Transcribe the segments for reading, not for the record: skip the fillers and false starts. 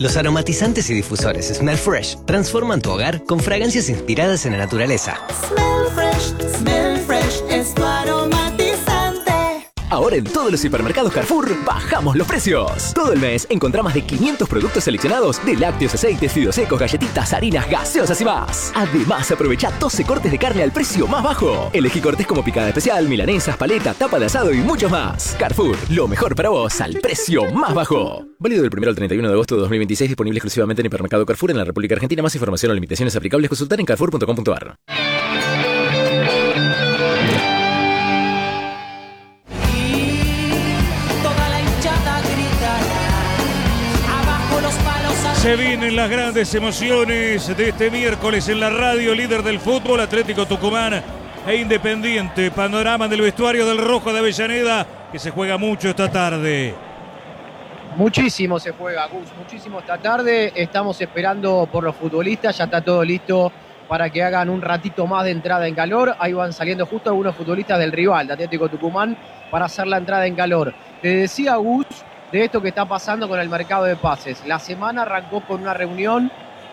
Los aromatizantes y difusores Smell Fresh transforman tu hogar con fragancias inspiradas en la naturaleza. Smell Fresh es tu aromatizante. Ahora en todos los hipermercados Carrefour bajamos los precios. Todo el mes encontrá más de 500 productos seleccionados de lácteos, aceites, fideos secos, galletitas, harinas, gaseosas y más. Además, aprovecha 12 cortes de carne al precio más bajo. Elegí cortes como picada especial, milanesas, paleta, tapa de asado y muchos más. Carrefour, lo mejor para vos al precio más bajo. Válido del 1 al 31 de agosto de 2026, disponible exclusivamente en hipermercado Carrefour en la República Argentina. Más información o limitaciones aplicables consultar en carrefour.com.ar. Se vienen las grandes emociones de este miércoles en la radio, líder del fútbol, Atlético Tucumán e Independiente. Panorama del vestuario del Rojo de Avellaneda, que se juega mucho esta tarde. Muchísimo se juega, Gus, muchísimo esta tarde. Estamos esperando por los futbolistas, ya está todo listo para que hagan un ratito más de entrada en calor. Ahí van saliendo justo algunos futbolistas del rival, de Atlético Tucumán, para hacer la entrada en calor. Te decía, Gus, de esto que está pasando con el mercado de pases. La semana arrancó con una reunión,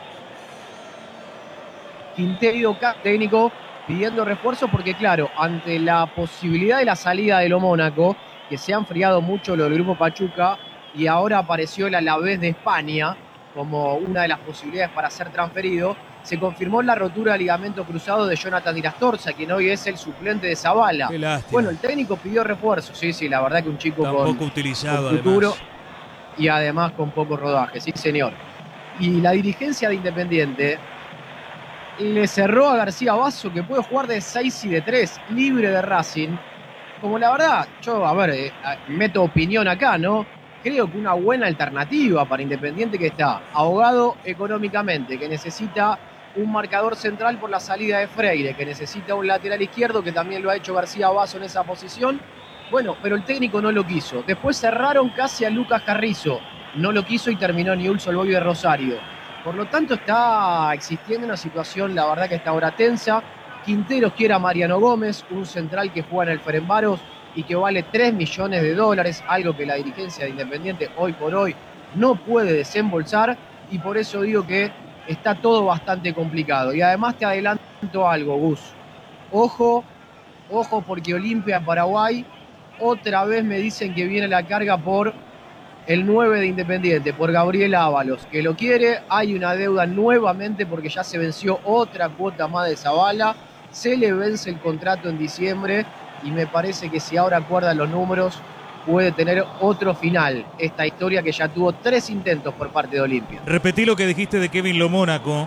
Quintero técnico pidiendo refuerzos porque, claro, ante la posibilidad de la salida de lo Mónaco, que se ha enfriado mucho lo del Grupo Pachuca, y ahora apareció el Alavés de España como una de las posibilidades para ser transferido, se confirmó la rotura del ligamento cruzado de Jonathan Di Lastorza, quien hoy es el suplente de Zabala. Qué lástima. Bueno, el técnico pidió refuerzos, sí, la verdad que un chico Tan con poco utilizado, con futuro además. y además con poco rodaje, sí señor. Y la dirigencia de Independiente le cerró a García Basso, que puede jugar de 6 y de 3, libre de Racing. Como la verdad, yo, meto opinión acá, ¿no? Creo que una buena alternativa para Independiente, que está ahogado económicamente, que necesita un marcador central por la salida de Freire, que necesita un lateral izquierdo, que también lo ha hecho García Basso en esa posición. Bueno, pero el técnico no lo quiso. Después cerraron casi a Lucas Carrizo. No lo quiso y terminó Newell's Old Boys de Rosario. Por lo tanto, está existiendo una situación, la verdad que está ahora tensa. Quinteros quiere a Mariano Gómez, un central que juega en el Ferencváros y que vale $3 millones, algo que la dirigencia de Independiente hoy por hoy no puede desembolsar, y por eso digo que está todo bastante complicado. Y además te adelanto algo, Gus. Ojo porque Olimpia Paraguay otra vez me dicen que viene la carga por el 9 de Independiente, por Gabriel Ábalos, que lo quiere. Hay una deuda nuevamente porque ya se venció otra cuota más de Zabala. Se le vence el contrato en diciembre y me parece que si ahora acuerdan los números puede tener otro final esta historia, que ya tuvo 3 intentos por parte de Olimpia. Repetí lo que dijiste de Kevin Lo Mónaco.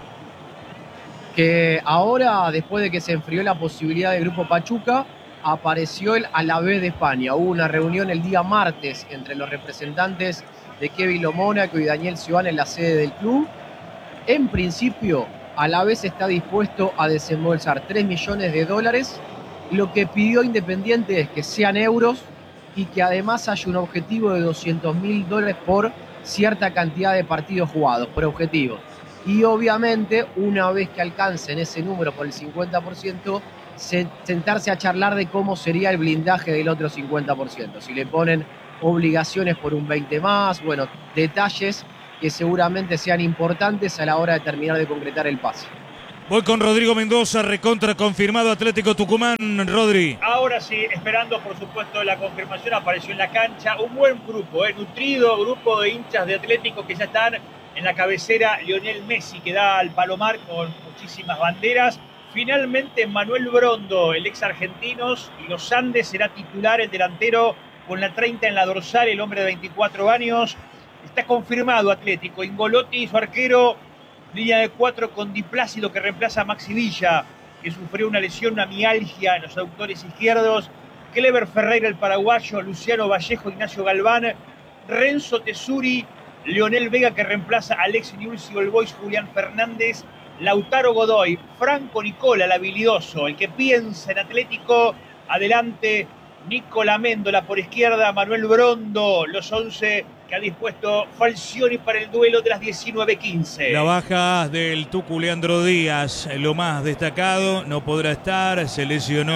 Que ahora, después de que se enfrió la posibilidad del Grupo Pachuca, apareció el Alavés de España. Hubo una reunión el día martes entre los representantes de Kevin Lo Mónaco y Daniel Civán en la sede del club. En principio, Alavés está dispuesto a desembolsar $3 millones. Lo que pidió Independiente es que sean euros y que además haya un objetivo de $200.000 por cierta cantidad de partidos jugados, por objetivo. Y obviamente, una vez que alcancen ese número por el 50%, sentarse a charlar de cómo sería el blindaje del otro 50%. Si le ponen obligaciones por un 20 más, bueno, detalles que seguramente sean importantes a la hora de terminar de concretar el pase. Voy con Rodrigo Mendoza, recontra confirmado Atlético Tucumán. Rodri. Ahora sí, esperando por supuesto la confirmación, apareció en la cancha un buen grupo, nutrido grupo de hinchas de Atlético que ya están en la cabecera. Lionel Messi, que da al Palomar con muchísimas banderas. Finalmente Manuel Brondo, el ex Argentinos y los Andes, será titular, el delantero con la 30 en la dorsal, el hombre de 24 años. Está confirmado Atlético. Ingolotti, su arquero, línea de 4 con Di Plácido, que reemplaza a Maxi Villa, que sufrió una lesión, una mialgia en los aductores izquierdos. Clever Ferreira, el paraguayo, Luciano Vallejo, Ignacio Galván, Renzo Tesuri, Leonel Vega, que reemplaza a Alex Newell's Old Boys, Julián Fernández, Lautaro Godoy, Franco Nicola, el habilidoso, el que piensa en Atlético. Adelante Nicola Méndola, por izquierda Manuel Brondo, los 11 que ha dispuesto Falcioni para el duelo de las 19:15. La baja del Tucu Leandro Díaz, lo más destacado, no podrá estar, se lesionó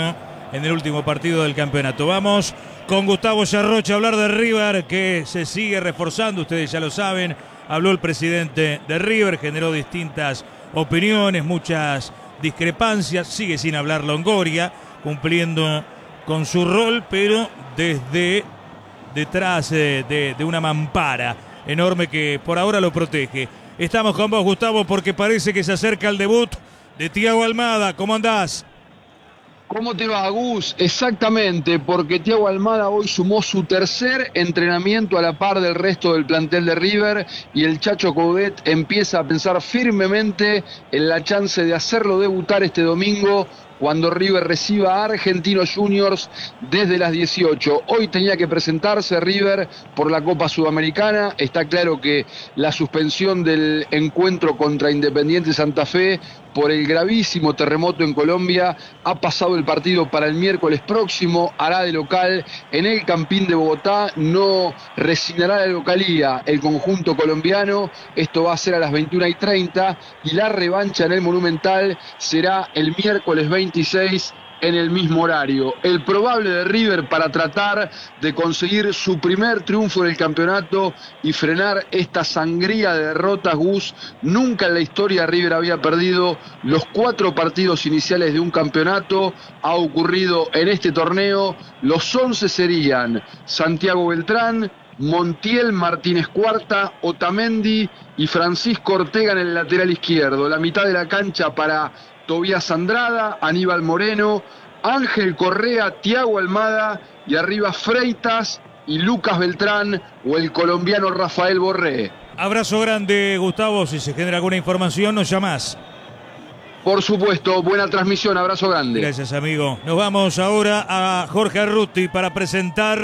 en el último partido del campeonato. Vamos con Gustavo Yarrocha a hablar de River, que se sigue reforzando, ustedes ya lo saben. Habló el presidente de River, generó distintas opiniones, muchas discrepancias. Sigue sin hablar Longoria, cumpliendo con su rol, pero desde detrás de una mampara enorme que por ahora lo protege. Estamos con vos, Gustavo, porque parece que se acerca el debut de Thiago Almada. ¿Cómo andás? ¿Cómo te va, Gus? Exactamente, porque Thiago Almada hoy sumó su tercer entrenamiento a la par del resto del plantel de River y el Chacho Coudet empieza a pensar firmemente en la chance de hacerlo debutar este domingo cuando River reciba a Argentinos Juniors desde las 18. Hoy tenía que presentarse River por la Copa Sudamericana. Está claro que la suspensión del encuentro contra Independiente Santa Fe por el gravísimo terremoto en Colombia ha pasado el partido para el miércoles próximo. Hará de local en el Campín de Bogotá. No resignará la localía el conjunto colombiano. Esto va a ser a las 21:30 y la revancha en el Monumental será el miércoles 26 en el mismo horario. El probable de River para tratar de conseguir su primer triunfo en el campeonato y frenar esta sangría de derrotas, Gus. Nunca en la historia River había perdido los 4 partidos iniciales de un campeonato. Ha ocurrido en este torneo. Los 11 serían Santiago Beltrán, Montiel, Martínez Cuarta, Otamendi y Francisco Ortega en el lateral izquierdo. La mitad de la cancha para Tobías Andrada, Aníbal Moreno, Ángel Correa, Thiago Almada y arriba Freitas y Lucas Beltrán o el colombiano Rafael Borré. Abrazo grande, Gustavo. Si se genera alguna información, nos llamás. Por supuesto, buena transmisión, abrazo grande. Gracias, amigo. Nos vamos ahora a Jorge Arruti para presentar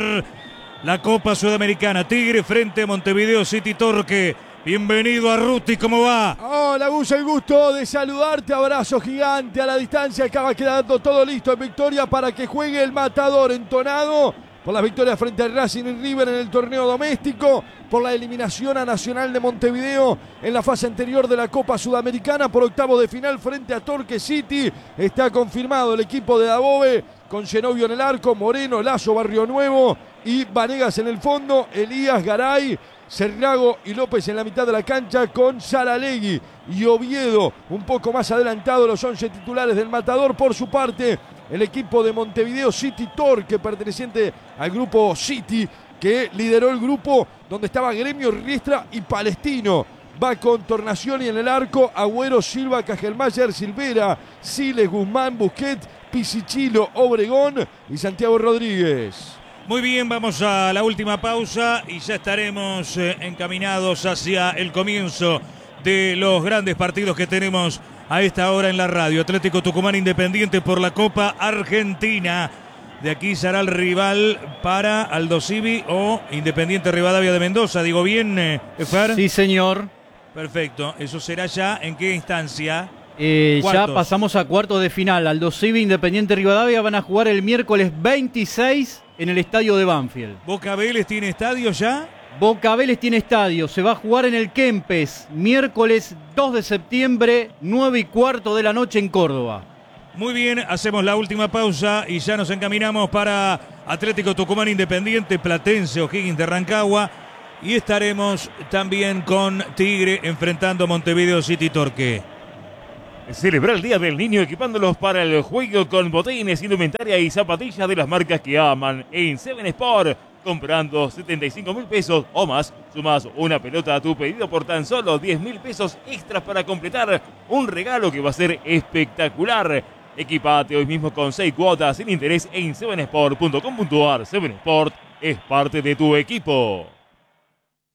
la Copa Sudamericana. Tigre frente a Montevideo City Torque. Bienvenido a Ruti, ¿cómo va? Hola, Gus, el gusto de saludarte, abrazo gigante a la distancia, acaba quedando todo listo en victoria para que juegue el Matador entonado por la victoria frente al Racing y River en el torneo doméstico, por la eliminación a Nacional de Montevideo en la fase anterior de la Copa Sudamericana, por octavos de final frente a Torque City. Está confirmado el equipo de Dabove con Genovio en el arco, Moreno, Lazo, Barrio Nuevo y Vanegas en el fondo, Elías, Garay, Cerrago y López en la mitad de la cancha con Saralegui y Oviedo un poco más adelantado, los 11 titulares del Matador. Por su parte, el equipo de Montevideo City Torque, perteneciente al grupo City, que lideró el grupo donde estaba Gremio, Riestra y Palestino. Va con Tornacioni en el arco, Agüero, Silva, Cajelmayer, Silvera, Siles, Guzmán, Busquet, Pisichilo, Obregón y Santiago Rodríguez. Muy bien, vamos a la última pausa y ya estaremos encaminados hacia el comienzo de los grandes partidos que tenemos a esta hora en la radio. Atlético Tucumán Independiente por la Copa Argentina. De aquí será el rival para Aldo Civi o Independiente Rivadavia de Mendoza. ¿Digo bien, Efar? Sí, señor. Perfecto. ¿Eso será ya en qué instancia? Ya pasamos a cuartos de final. Aldo Civi, Independiente Rivadavia van a jugar el miércoles 26 en el estadio de Banfield. ¿Boca Vélez tiene estadio ya? Boca Vélez tiene estadio. Se va a jugar en el Kempes, miércoles 2 de septiembre, 9:15 de la noche en Córdoba. Muy bien, hacemos la última pausa y ya nos encaminamos para Atlético Tucumán Independiente, Platense, O'Higgins de Rancagua. Y estaremos también con Tigre enfrentando a Montevideo City Torque. Celebrar el Día del Niño equipándolos para el juego con botines, indumentaria y zapatillas de las marcas que aman. En Seven Sport, comprando 75.000 pesos o más, sumas una pelota a tu pedido por tan solo 10.000 pesos extras para completar un regalo que va a ser espectacular. Equipate hoy mismo con 6 cuotas sin interés en sevensport.com.ar. Seven Sport es parte de tu equipo.